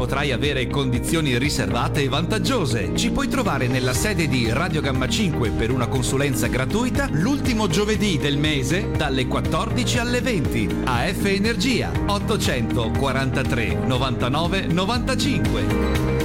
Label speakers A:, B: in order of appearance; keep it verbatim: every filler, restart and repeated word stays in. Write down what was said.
A: potrai avere condizioni riservate e vantaggiose. Ci puoi trovare nella sede di Radio Gamma cinque per una consulenza gratuita l'ultimo giovedì del mese dalle quattordici alle venti. A F Energia ottocentoquarantatré novantanove novantacinque.